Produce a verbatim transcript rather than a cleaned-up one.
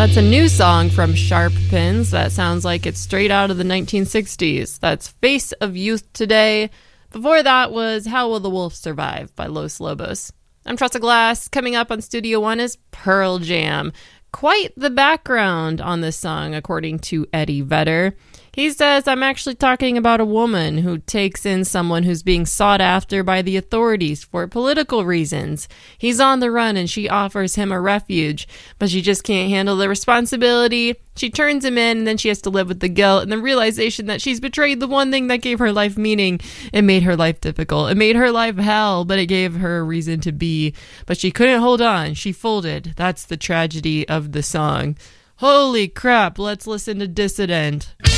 That's a new song from Sharp Pins that sounds like it's straight out of the nineteen sixties. That's Face of Youth Today. Before that was How Will the Wolf Survive by Los Lobos. I'm Tressa Glass. Coming up on Studio One is Pearl Jam. Quite the background on this song, according to Eddie Vedder. He says, I'm actually talking about a woman who takes in someone who's being sought after by the authorities for political reasons. He's on the run and she offers him a refuge, but she just can't handle the responsibility. She turns him in and then she has to live with the guilt and the realization that she's betrayed the one thing that gave her life meaning. It made her life difficult. It made her life hell, but it gave her a reason to be. But she couldn't hold on. She folded. That's the tragedy of the song. Holy crap, let's listen to Dissident.